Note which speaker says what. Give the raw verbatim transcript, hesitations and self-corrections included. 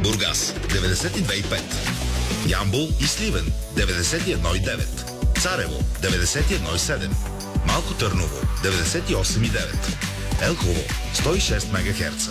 Speaker 1: Бургас деветдесет и две и пет, Ямбол и Сливен деветдесет и едно и девет, Царево деветдесет и едно и седем, Малко Търново деветдесет и осем и девет, Елхово сто и шест мегахерца.